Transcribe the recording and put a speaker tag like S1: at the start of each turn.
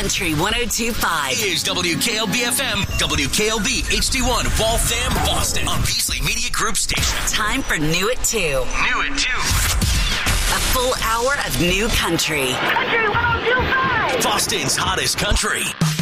S1: Country 102.5
S2: is WKLB FM, WKLB HD1, Waltham, Boston, a Beasley Media Group station.
S1: Time for New at 2.
S2: New at 2.
S1: A full hour of new country.
S3: Country 102.5.
S2: Boston's hottest country.